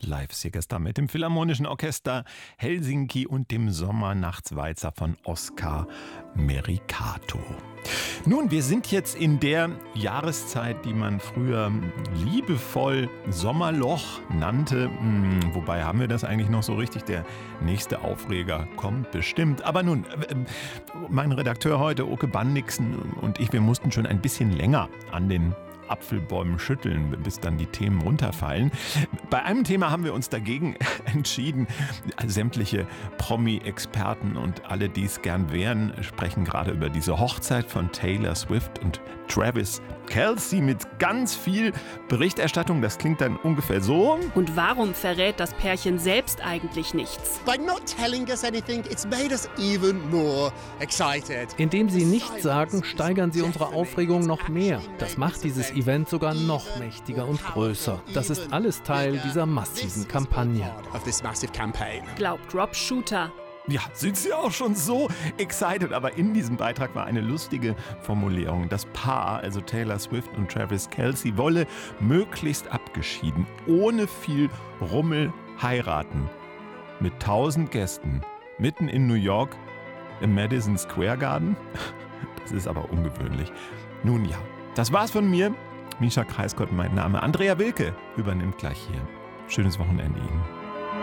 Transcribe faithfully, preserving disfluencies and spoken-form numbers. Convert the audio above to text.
Live-Siegester mit dem Philharmonischen Orchester Helsinki und dem Sommernachtswalzer von Oskar Mericato. Nun, wir sind jetzt in der Jahreszeit, die man früher liebevoll Sommerloch nannte. Wobei haben wir das eigentlich noch so richtig? Der nächste Aufreger kommt bestimmt. Aber nun, mein Redakteur heute, Oke Bandixen, und ich, wir mussten schon ein bisschen länger an den Apfelbäumen schütteln, bis dann die Themen runterfallen. Bei einem Thema haben wir uns dagegen entschieden. Sämtliche Promi-Experten und alle, die es gern wären, sprechen gerade über diese Hochzeit von Taylor Swift und Travis Kelce mit ganz viel Berichterstattung. Das klingt dann ungefähr so. Und warum verrät das Pärchen selbst eigentlich nichts? By not telling us anything, it's made us even more excited. Indem sie nichts sagen, steigern sie unsere Aufregung noch mehr. Das macht dieses Event sogar noch mächtiger und größer. Das ist alles Teil dieser massiven Kampagne. Glaubt Rob Shuter. Ja, sind sie auch schon so excited. Aber in diesem Beitrag war eine lustige Formulierung. Das Paar, also Taylor Swift und Travis Kelce, wolle möglichst abgeschieden, ohne viel Rummel heiraten. Mit tausend Gästen, mitten in New York, im Madison Square Garden. Das ist aber ungewöhnlich. Nun ja, das war's von mir. Mischa Kreisgott, mein Name. Andrea Wilke übernimmt gleich hier. Schönes Wochenende Ihnen.